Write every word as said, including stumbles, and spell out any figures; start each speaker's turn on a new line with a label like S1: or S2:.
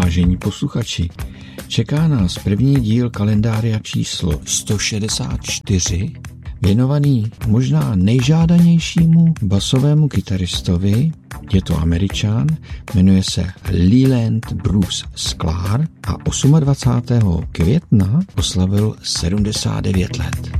S1: Vážení posluchači, čeká nás první díl kalendária číslo sto šedesát čtyři, věnovaný možná nejžádanějšímu basovému kytaristovi. Je to Američan, jmenuje se Leland Bruce Sklar a dvacátého osmého května oslavil sedmdesát devět let.